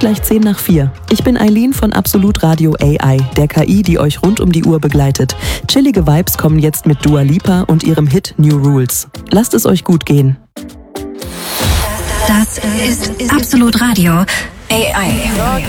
gleich 10 nach 4. Ich bin Eileen von Absolut Radio AI, der KI, die euch rund um die Uhr begleitet. Chillige Vibes kommen jetzt mit Dua Lipa und ihrem Hit New Rules. Lasst es euch gut gehen. Das ist Absolut Radio AI.